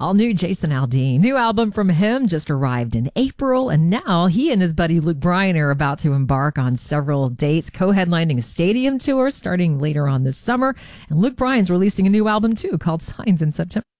All new Jason Aldean. New album from him just arrived in April, and now he and his buddy Luke Bryan are about to embark on several dates, co-headlining a stadium tour starting later on this summer. And Luke Bryan's releasing a new album too called Signs in September.